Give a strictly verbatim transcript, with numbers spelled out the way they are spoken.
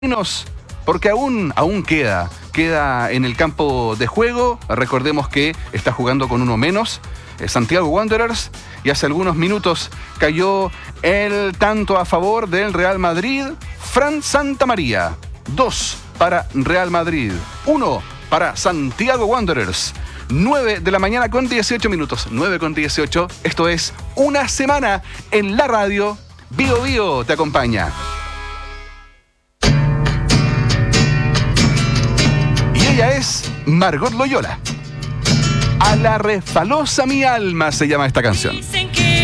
Porque aún, aún queda, queda en el campo de juego. Recordemos que está jugando con uno menos, eh, Santiago Wanderers, y hace algunos minutos cayó el tanto a favor del Real Madrid. Fran Santamaría, dos para Real Madrid, uno para Santiago Wanderers. nueve de la mañana con dieciocho minutos, nueve con dieciocho. Esto es Una Semana en la Radio. Bio Bio te acompaña. Ella es Margot Loyola. A la refalosa mi alma se llama esta canción.